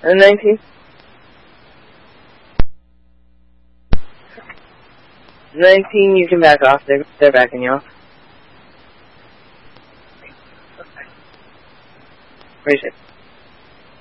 And 19? 19, you can back off. They're backing you off. Where is it?